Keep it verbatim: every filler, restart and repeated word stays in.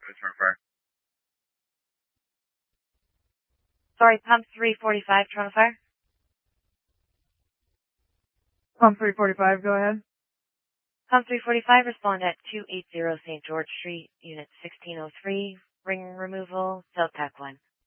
return fire. Sorry, pump three forty-five, Toronto Fire. Pump three forty-five, go ahead. Pump three forty-five, respond at two eighty Saint George Street, Unit sixteen oh three, ring removal, cell tech one.